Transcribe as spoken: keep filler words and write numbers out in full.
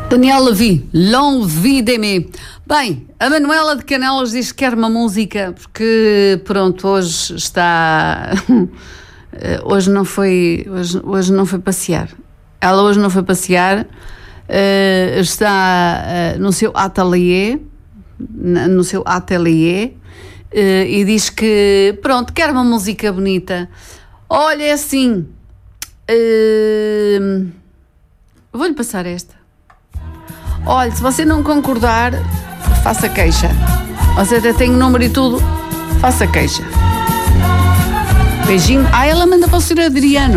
Daniel Levy, L'Envie d'Aimer. Bem, a Manuela de Canelas diz que quer uma música porque, pronto, hoje está... hoje não foi, hoje, hoje não foi passear. Ela hoje não foi passear, uh, está uh, no seu ateliê, no seu ateliê, uh, e diz que, pronto, quer uma música bonita. Olha, é assim, uh, vou-lhe passar esta. Olha, se você não concordar, faça queixa. Você até tem o número e tudo, faça queixa. Beijinho. Ah, ela manda para o senhor Adriano.